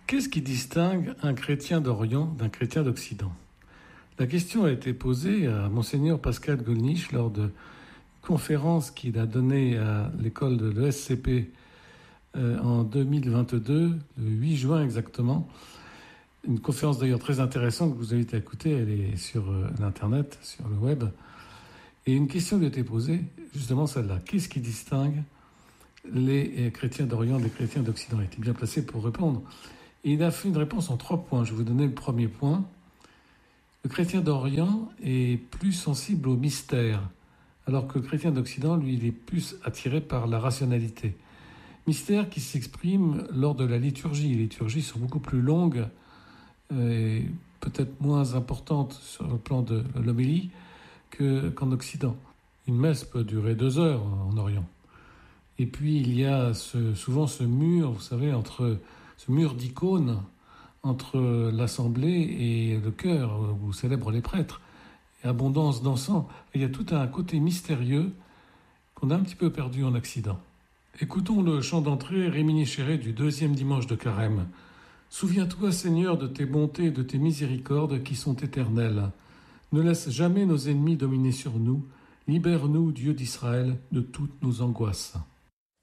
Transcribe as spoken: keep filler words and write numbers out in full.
Qu'est-ce qui distingue un chrétien d'Orient d'un chrétien d'Occident? La question a été posée à Monseigneur Pascal Gollnisch lors de conférence qu'il a donnée à l'école de l'E S C P euh, en deux mille vingt-deux, le huit juin exactement. Une conférence d'ailleurs très intéressante que je vous invite à écouter, elle est sur euh, l'internet, sur le web. Et une question lui a été posée, justement celle-là. Qu'est-ce qui distingue les chrétiens d'Orient des chrétiens d'Occident? Il était bien placé pour répondre. Et il a fait une réponse en trois points. Je vais vous donner le premier point. Le chrétien d'Orient est plus sensible au mystère, alors que le chrétien d'Occident, lui, il est plus attiré par la rationalité. Mystère qui s'exprime lors de la liturgie. Les liturgies sont beaucoup plus longues et peut-être moins importantes sur le plan de l'homélie que, qu'en Occident. Une messe peut durer deux heures en Orient. Et puis il y a ce, souvent ce mur, vous savez, entre ce mur d'icônes entre l'assemblée et le chœur où célèbrent les prêtres. Et abondance d'encens. Il y a tout un côté mystérieux qu'on a un petit peu perdu en Occident. Écoutons le chant d'entrée réminiscéré du deuxième dimanche de Carême. Souviens-toi, Seigneur, de tes bontés et de tes miséricordes qui sont éternelles. Ne laisse jamais nos ennemis dominer sur nous. Libère-nous, Dieu d'Israël, de toutes nos angoisses.